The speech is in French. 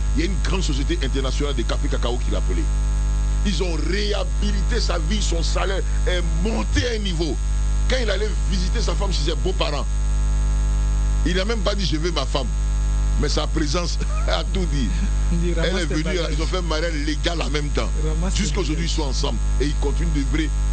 Il y a une grande société internationale de café cacao qui l'appelait. Ils ont réhabilité sa vie, son salaire est monté à un niveau. Quand il allait visiter sa femme chez ses beaux-parents, il n'a même pas dit je veux ma femme. Mais sa présence a tout dit. Elle est venue, ils ont fait un mariage légal en même temps. Jusqu'à aujourd'hui, ils sont ensemble et ils continuent de briller.